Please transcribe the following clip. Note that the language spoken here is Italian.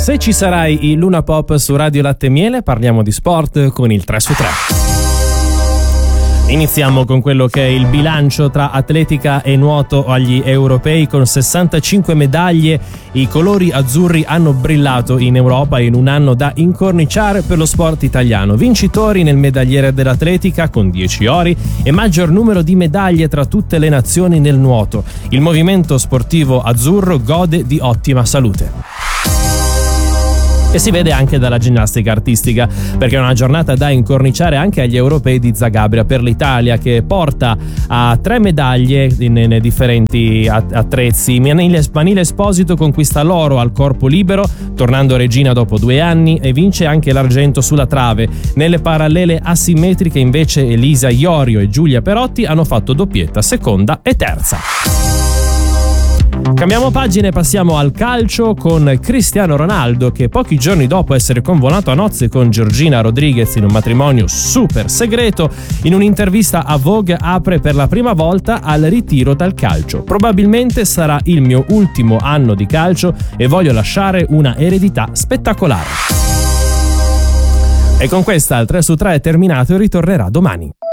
Se ci sarai il Luna Pop su Radio Latte e Miele, parliamo di sport con il 3 su 3. Iniziamo con quello che è il bilancio tra atletica e nuoto agli europei. Con 65 medaglie i colori azzurri hanno brillato in Europa in un anno da incorniciare per lo sport italiano. Vincitori nel medagliere dell'atletica con 10 ori e maggior numero di medaglie tra tutte le nazioni nel nuoto. Il movimento sportivo azzurro gode di ottima salute. E si vede anche dalla ginnastica artistica, perché è una giornata da incorniciare anche agli europei di Zagabria per l'Italia, che porta a 3 medaglie in differenti attrezzi. Manile Esposito conquista l'oro al corpo libero, tornando regina dopo 2 anni, e vince anche l'argento sulla trave. Nelle parallele asimmetriche invece Elisa Iorio e Giulia Perotti hanno fatto doppietta, seconda e terza. Cambiamo pagina e passiamo al calcio con Cristiano Ronaldo, che pochi giorni dopo essere convolato a nozze con Georgina Rodriguez in un matrimonio super segreto, in un'intervista a Vogue apre per la prima volta al ritiro dal calcio. Probabilmente sarà il mio ultimo anno di calcio e voglio lasciare una eredità spettacolare. E con questa il 3 su 3 è terminato e ritornerà domani.